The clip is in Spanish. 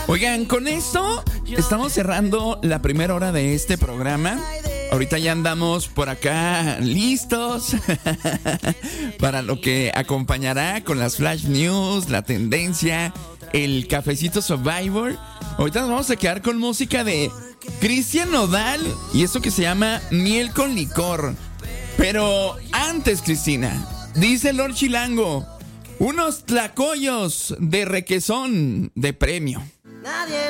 Oigan, con esto estamos cerrando la primera hora de este programa. Ahorita ya andamos por acá listos para lo que acompañará con las Flash News, la tendencia, el cafecito Survivor. Ahorita nos vamos a quedar con música de Cristian Nodal y esto que se llama Miel con Licor. Pero antes, Cristina, dice Lord Chilango, unos tlacoyos de requesón de premio. Nadie